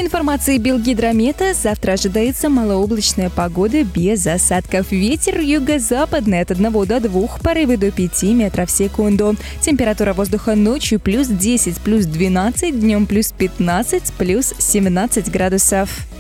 информации Белгидромета, завтра ожидается малооблачная погода без осадков. Ветер юго-западный от 1 до 2, порывы до 5 метров в секунду. Температура воздуха ночью плюс 10, плюс 12, днем плюс 15, плюс 17 градусов.